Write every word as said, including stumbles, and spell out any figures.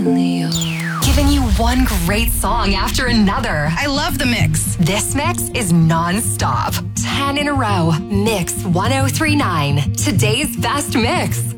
in the yard. Giving you one great song after another. I love the mix. This mix is non-stop. ten in a row. Mix one oh three point nine. Today's best mix.